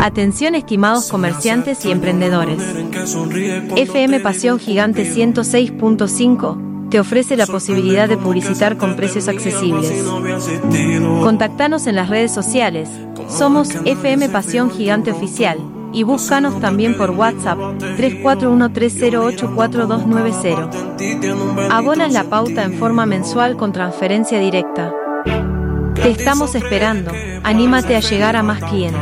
Atención estimados comerciantes y emprendedores. FM Pasión Gigante 106.5 te ofrece la posibilidad de publicitar con precios accesibles. Contactanos en las redes sociales, somos FM Pasión Gigante Oficial, y búscanos también por WhatsApp, 341-308-4290. Abonas la pauta en forma mensual con transferencia directa. Te estamos esperando, anímate a llegar a más clientes.